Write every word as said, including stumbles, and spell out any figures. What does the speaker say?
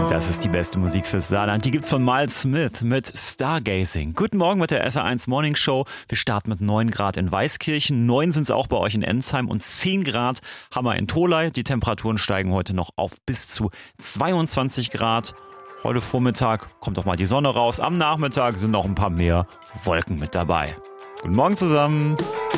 Das ist die beste Musik fürs Saarland. Die gibt's von Miles Smith mit Stargazing. Guten Morgen mit der S R eins Morning Show. Wir starten mit neun Grad in Weißkirchen, neun sind's auch bei euch in Ensheim und zehn Grad haben wir in Tholey. Die Temperaturen steigen heute noch auf bis zu zweiundzwanzig Grad. Heute Vormittag kommt auch mal die Sonne raus. Am Nachmittag sind noch ein paar mehr Wolken mit dabei. Guten Morgen zusammen.